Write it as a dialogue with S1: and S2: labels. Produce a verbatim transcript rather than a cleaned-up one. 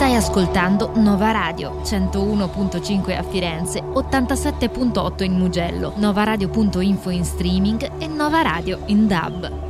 S1: Stai ascoltando Nova Radio, centouno virgola cinque a Firenze, ottantasette virgola otto in Mugello, novaradio punto info in streaming e Nova Radio in D A B.